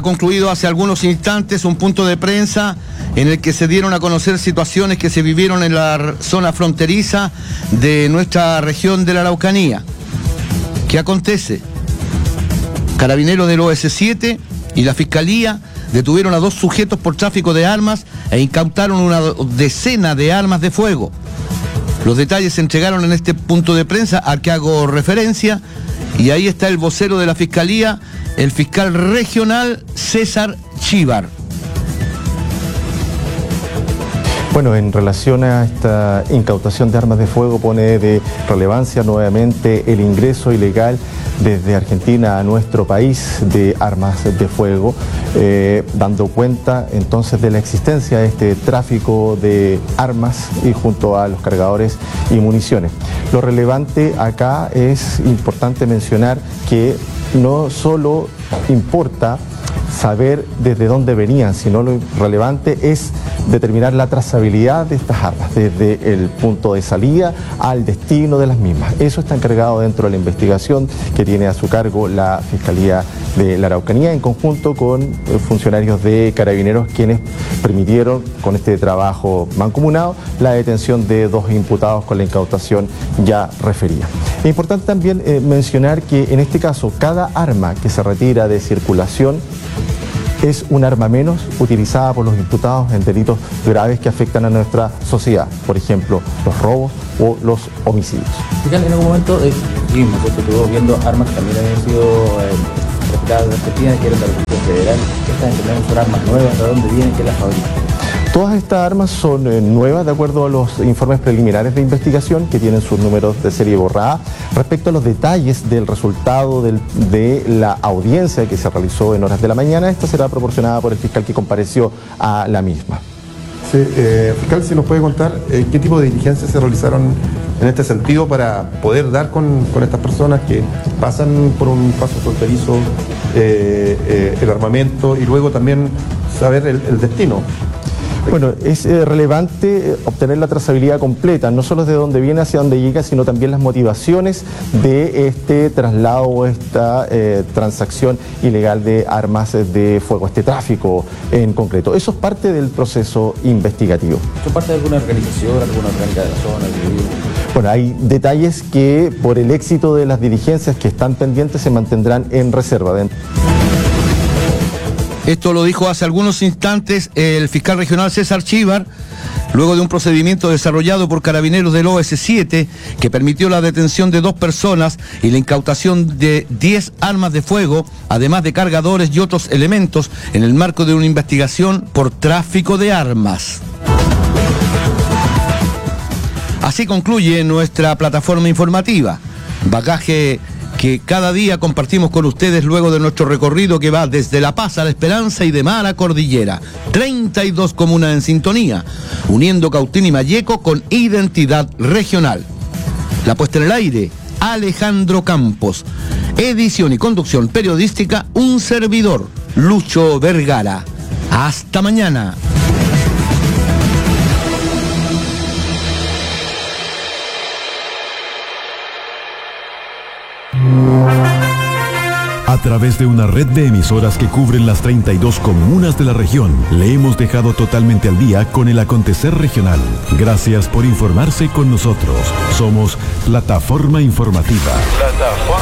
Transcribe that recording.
concluido hace algunos instantes un punto de prensa en el que se dieron a conocer situaciones que se vivieron en la zona fronteriza de nuestra región de la Araucanía. ¿Qué acontece? Carabineros del OS7 y la Fiscalía detuvieron a 2 sujetos por tráfico de armas e incautaron una decena de armas de fuego. Los detalles se entregaron en este punto de prensa al que hago referencia, y ahí está el vocero de la Fiscalía, el fiscal regional César Chíbar. Bueno, en relación a esta incautación de armas de fuego, pone de relevancia nuevamente el ingreso ilegal desde Argentina a nuestro país de armas de fuego, dando cuenta entonces de la existencia de este tráfico de armas y junto a los cargadores y municiones. Lo relevante acá es importante mencionar que no solo importa saber desde dónde venían, sino lo relevante es determinar la trazabilidad de estas armas, desde el punto de salida al destino de las mismas. Eso está encargado dentro de la investigación que tiene a su cargo la Fiscalía de la Araucanía, en conjunto con funcionarios de Carabineros, quienes permitieron, con este trabajo mancomunado, la detención de 2 imputados con la incautación ya referida. Es importante también mencionar que en este caso cada arma que se retira de circulación es un arma menos utilizada por los imputados en delitos graves que afectan a nuestra sociedad, por ejemplo, los robos o los homicidios. En algún momento vimos que estuvo viendo armas que también habían sido retiradas de Argentina, que eran de la República Federal. Estas entendemos son armas nuevas, ¿de dónde vienen, qué las fabrican? Todas estas armas son nuevas de acuerdo a los informes preliminares de investigación que tienen sus números de serie borrada. Respecto a los detalles del resultado de la audiencia que se realizó en horas de la mañana, esta será proporcionada por el fiscal que compareció a la misma. Sí, fiscal, si nos puede contar qué tipo de diligencias se realizaron en este sentido para poder dar con estas personas que pasan por un paso fronterizo, el armamento y luego también saber el destino. Bueno, es relevante obtener la trazabilidad completa, no solo de dónde viene, hacia dónde llega, sino también las motivaciones de este traslado o esta transacción ilegal de armas de fuego, este tráfico en concreto. Eso es parte del proceso investigativo. ¿Es parte de alguna organización, alguna orgánica de la zona? Bueno, hay detalles que por el éxito de las diligencias que están pendientes se mantendrán en reserva. Esto lo dijo hace algunos instantes el fiscal regional César Chíbar, luego de un procedimiento desarrollado por Carabineros del OS7 que permitió la detención de 2 personas y la incautación de 10 armas de fuego, además de cargadores y otros elementos, en el marco de una investigación por tráfico de armas. Así concluye nuestra plataforma informativa. Bagaje que cada día compartimos con ustedes luego de nuestro recorrido que va desde La Paz a La Esperanza y de mar a Cordillera. 32 comunas en sintonía, uniendo Cautín y Malleco con identidad regional. La puesta en el aire, Alejandro Campos. Edición y conducción periodística, un servidor, Lucho Vergara. Hasta mañana. A través de una red de emisoras que cubren las 32 comunas de la región, le hemos dejado totalmente al día con el acontecer regional. Gracias por informarse con nosotros. Somos Plataforma Informativa.